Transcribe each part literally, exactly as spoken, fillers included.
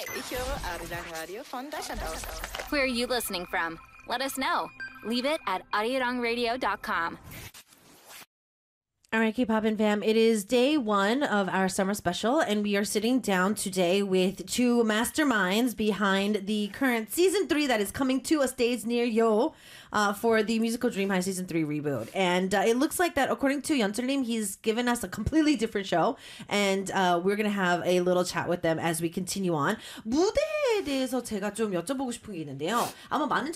Ich höre Arirang Radio von Deutschland aus. Where are you listening from? Let us know. Leave it at arirang.radio dot com. All right, K-Pop fam, it is day one of our summer special, and we are sitting down today with two masterminds behind the current season three that is coming to a stage near you uh, for the musical Dream High season three reboot. And uh, it looks like that, according to Yeonsul-lim, he's given us a completely different show, and uh, we're going to have a little chat with them as we continue on. 무대에 대해서 제가 좀 여쭤보고 싶은 게 있는데요. 아마 많은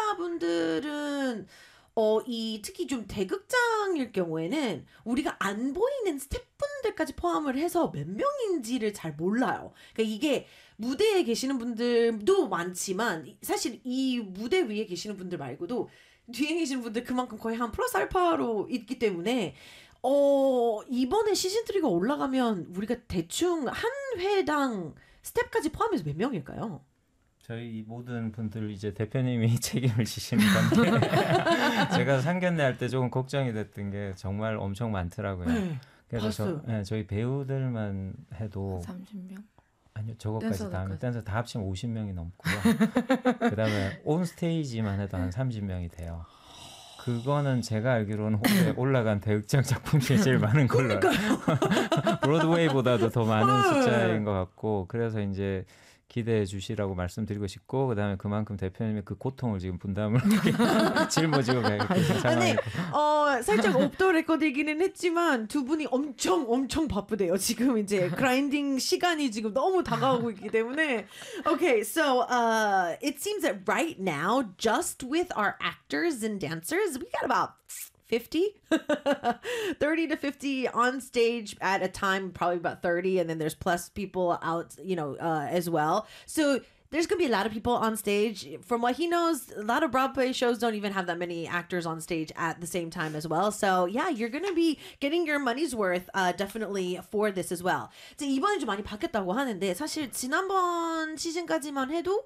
청취자분들은 어, 이 특히 좀 대극장일 경우에는 우리가 안 보이는 스태프분들까지 포함을 해서 몇 명인지를 잘 몰라요. 그러니까 이게 무대에 계시는 분들도 많지만 사실 이 무대 위에 계시는 분들 말고도 뒤에 계시는 분들 그만큼 거의 한 플러스 알파로 있기 때문에 어, 이번에 시즌 삼가 올라가면 우리가 대충 한 회당 스태프까지 포함해서 몇 명일까요? 저희 모든 분들 이제 대표님이 책임을 지시는 건데 제가 상견례 할 때 조금 걱정이 됐던 게 정말 엄청 많더라고요. 네, 그래서 저, 네, 저희 배우들만 해도 삼십 명? 아니요, 저것까지 다 하면 댄서 다 합치면 오십 명이 넘고요. 그다음에 온 스테이지만 해도 한 삼십 명이 돼요. 그거는 제가 알기로는 올라간 대극장 작품 중에 제일 많은 걸로 브로드웨이보다도 더 많은 숫자인 것 같고 그래서 이제 기대해 주시라고 말씀드리고 싶고 그다음에 그만큼 대표님의 그 고통을 지금 분담을 짊어지고 계신 상황이고 어, 살짝 옵더 레코드이기는 했지만 두 분이 엄청 엄청 바쁘대요. 지금 이제 그라인딩 시간이 지금 너무 다가오고 있기 때문에 Okay, so uh, it seems that right now just with our actors and dancers we got about fifty thirty to fifty on stage at a time, probably about thirty, and then there's plus people out, you know, uh, as well. So there's going to be a lot of people on stage. From what he knows, a lot of Broadway shows don't even have that many actors on stage at the same time as well. So yeah, you're going to be getting your money's worth uh, definitely for this as well. 이제 이번에 좀 많이 바뀌었다고 하는데 사실 지난번 시즌까지만 해도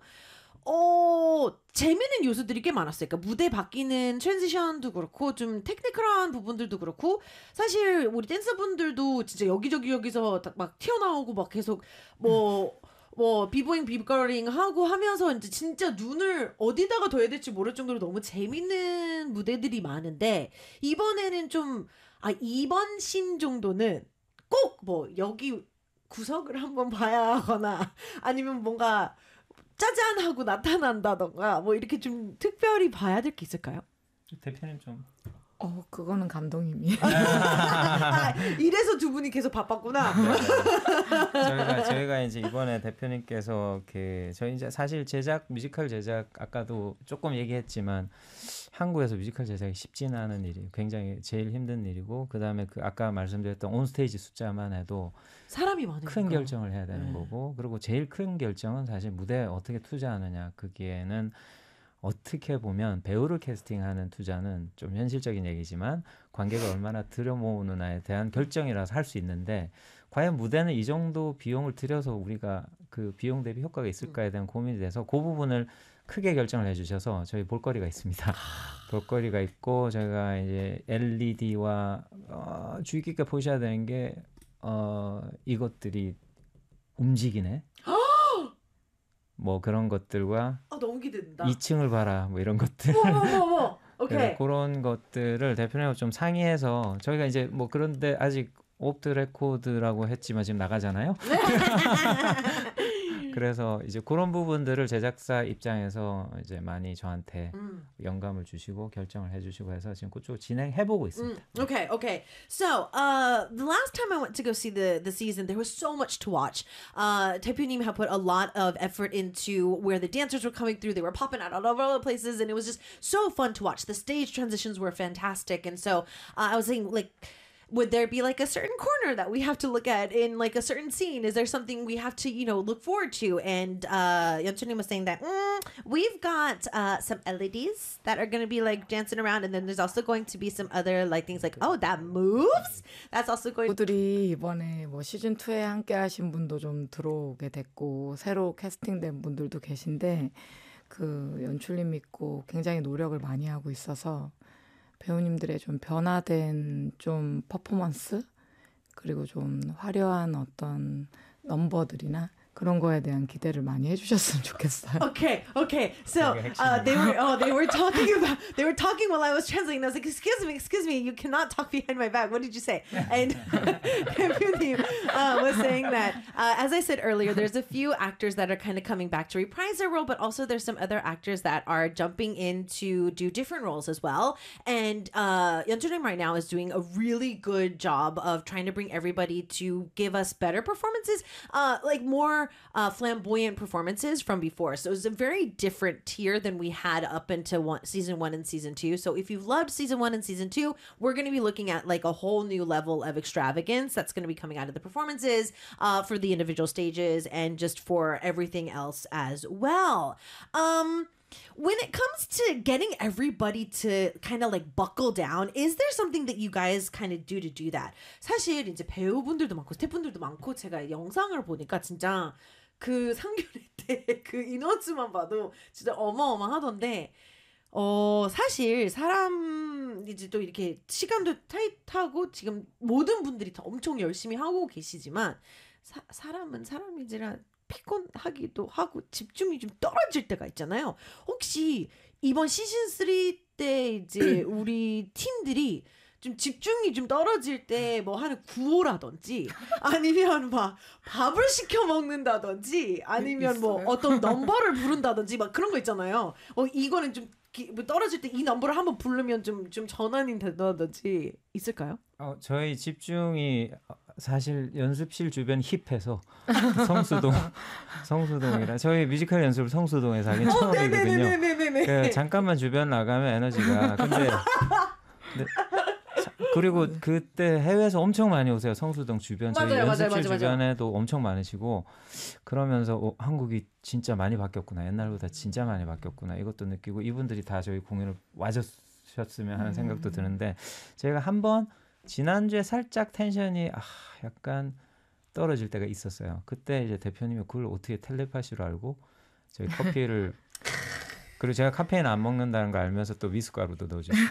어, 재미있는 요소들이 꽤 많았어요. 그러니까 무대 바뀌는 트랜지션도 그렇고 좀 테크니컬한 부분들도 그렇고 사실 우리 댄서분들도 진짜 여기저기 여기서 막 튀어나오고 막 계속 뭐 뭐 비보잉 비거링 하고 하면서 이제 진짜 눈을 어디다가 둬야 될지 모를 정도로 너무 재밌는 무대들이 많은데 이번에는 좀 아 이번 신 정도는 꼭 뭐 여기 구석을 한번 봐야 하거나 아니면 뭔가 짜잔 하고 나타난다던가 뭐 이렇게 좀 특별히 봐야 될 게 있을까요? 대표님 좀. 어, 그거는 감독님이. 아, 이래서 두 분이 계속 바빴구나. 저희가 저희가 이제 이번에 대표님께서 그 저희 이제 사실 제작 뮤지컬 제작 아까도 조금 얘기했지만 한국에서 뮤지컬 제작이 쉽지는 않은 일이에요. 굉장히 제일 힘든 일이고 그다음에 그 아까 말씀드렸던 온스테이지 숫자만 해도 사람이 많으니까 큰 결정을 해야 되는 네. 거고 그리고 제일 큰 결정은 사실 무대에 어떻게 투자하느냐 그기에는 어떻게 보면 배우를 캐스팅하는 투자는 좀 현실적인 얘기지만 관객을 얼마나 들여모으느냐에 대한 결정이라서 할 수 있는데 과연 무대는 이 정도 비용을 들여서 우리가 그 비용 대비 효과가 있을까에 대한 고민이 돼서 그 부분을 크게 결정을 해주셔서 저희 볼거리가 있습니다. 볼거리가 있고 저희가 이제 엘이디와 어, 주의 깊게 보셔야 되는 게 어, 이것들이 움직이네. 뭐 그런 것들과 아, 너무 기대된다. 이 층을 봐라 뭐 이런 것들 어머머머. 오케이. 그런 것들을 대표님하고 좀 상의해서 저희가 이제 뭐 그런데 아직 오프 더 레코드라고 했지만 지금 나가잖아요. 그래서 이제 그런 부분들을 제작사 입장에서 이제 많이 저한테 음. 영감을 주시고 결정을 해주시고 해서 지금 그쪽 진행해보고 있습니다. Mm, okay, okay. So, uh, the last time I went to go see the, the season, there was so much to watch. Uh, 대표님 had put a lot of effort into where the dancers were coming through. They were popping out all over all the places, and it was just so fun to watch. The stage transitions were fantastic, and so uh, I was saying, like, would there be like a certain corner that we have to look at in like a certain scene? Is there something we have to, you know, look forward to? And uh, Yeonsul-lim was saying that mm, we've got uh, some L E Ds that are going to be like dancing around, and then there's also going to be some other like things like, oh, that moves. That's also going. 분들이 이번에 뭐 시즌 투에 함께 하신 분도 좀 들어오게 됐고 새로 캐스팅된 분들도 계신데 그 연출님 믿고 굉장히 노력을 많이 하고 있어서. 배우님들의 좀 변화된 좀 퍼포먼스 그리고 좀 화려한 어떤 넘버들이나 그런 거에 대한 기대를 많이 해주셨으면 좋겠어요. Okay, okay. So uh, they were oh they were talking about they were talking while I was translating. I was like, excuse me, excuse me, you cannot talk behind my back. What did you say? And Hyunyu uh, was saying that uh, as I said earlier, there's a few actors that are kind of coming back to reprise their role, but also there's some other actors that are jumping in to do different roles as well. And uh, Yeonjunim right now is doing a really good job of trying to bring everybody to give us better performances, uh, like more. Uh, flamboyant performances from before. So it was a very different tier than we had up into one, season one and season two. So if you've loved season one and season two, we're going to be looking at like a whole new level of extravagance that's going to be coming out of the performances uh, for the individual stages and just for everything else as well. Um, When it comes to getting everybody to kind of like buckle down, is there something that you guys kind of do to do that? 사실 이제 배우분들도 많고 스태프분들도 많고 제가 영상을 보니까 진짜 그 상견례 때 그 인원수만 봐도 진짜 어마어마하던데 어 사실 사람 이제 또 이렇게 시간도 타이트하고 지금 모든 분들이 다 엄청 열심히 하고 계시지만 사, 사람은 사람이지라 피곤하기도 하고 집중이 좀 떨어질 때가 있잖아요. 혹시 이번 시즌 삼 때 이제 우리 팀들이 좀 집중이 좀 떨어질 때 뭐 하는 구호라든지 아니면 막 밥을 시켜 먹는다든지 아니면 뭐 어떤 넘버를 부른다든지 막 그런 거 있잖아요. 어 이거는 좀 기, 뭐 떨어질 때 이 넘버를 한번 부르면 좀 좀 전환이 된다든지 있을까요? 어 저희 집중이 사실 연습실 주변 힙해서 성수동 성수동이라 저희 뮤지컬 연습을 성수동에서 하긴 처음이거든요. 그 잠깐만 주변 나가면 에너지가 근데, 근데 그리고 그때 해외에서 엄청 많이 오세요. 성수동 주변 저희 맞아요, 연습실 맞아요, 맞아요, 주변에도 맞아요. 엄청 많으시고 그러면서 어, 한국이 진짜 많이 바뀌었구나. 옛날보다 진짜 많이 바뀌었구나. 이것도 느끼고 이분들이 다 저희 공연을 와주셨으면 하는 생각도 드는데 제가 한번 지난주에 살짝 텐션이 아, 약간 떨어질 때가 있었어요. 그때 이제 대표님이 그걸 어떻게 텔레파시로 알고 저희 커피를 그리고 제가 카페인 안 먹는다는 거 알면서 또 미숫가루도 넣어주시고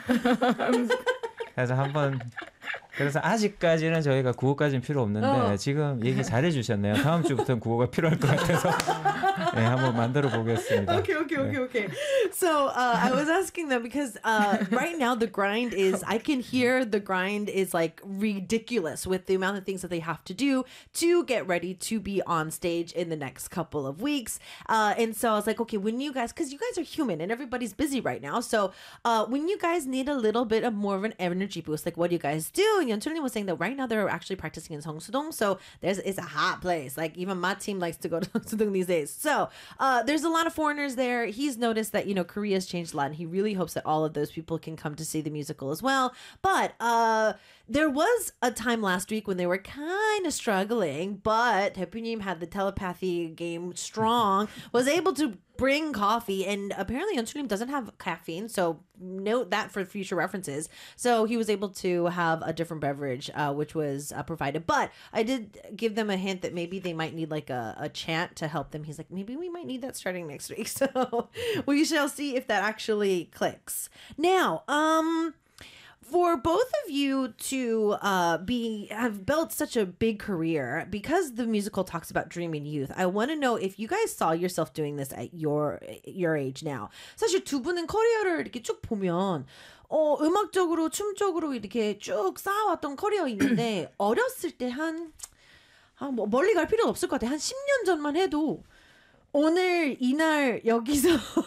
그래서 한번 그래서 아직까지는 저희가 구호까지는 필요 없는데 어. 지금 얘기 잘해주셨네요. 다음 주부터는 구호가 필요할 것 같아서 네, 한번 만들어 보겠습니다. Okay, okay, okay, okay. So uh, I was asking them because uh, right now the grind is, I can hear the grind is like ridiculous with the amount of things that they have to do to get ready to be on stage in the next couple of weeks. Uh, and so I was like, okay, when you guys, because you guys are human and everybody's busy right now. So uh, when you guys need a little bit of more of an energy boost, like what do you guys do? And Yeonchul님 was saying that right now they're actually practicing in Seongsu-dong. So there's it's a hot place. Like even my team likes to go to Seongsu-dong these days. So uh, there's a lot of foreigners there. He's noticed that, you know, Korea's changed a lot and he really hopes that all of those people can come to see the musical as well. But uh, there was a time last week when they were kind of struggling, but 대표님 had the telepathy game strong, was able to bring coffee, and apparently Yeonchul님 doesn't have caffeine, so note that for future references. So he was able to have a different beverage, uh, which was uh, provided. But I did give them a hint that maybe they might need like a, a chant to help them. He's like, maybe we might need that starting next week. So we shall see if that actually clicks. Now, um... for both of you to uh, be have built such a big career, because the musical talks about dreaming youth, I want to know if you guys saw yourself doing this at your your age now. 사실 두 분은 커리어를 이렇게 쭉 보면 어, 음악적으로, 춤적으로 이렇게 쭉 쌓아왔던 커리어 있는데 어렸을 때 한 아, 뭐 멀리 갈 필요는 없을 것 같아. 한 십 년 전만 해도 오늘 이날 여기서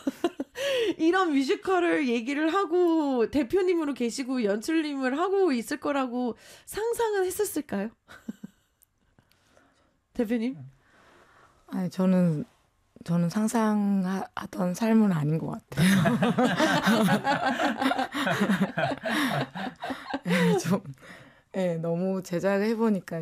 이런 뮤지컬을 얘기를 하고 대표님으로 계시고 연출님을 하고 있을 거라고 상상은 했었을까요? 대표님? 아니 저는 저는 상상하던 삶은 아닌 것 같아요. 좀 네, 너무 제작을 해보니까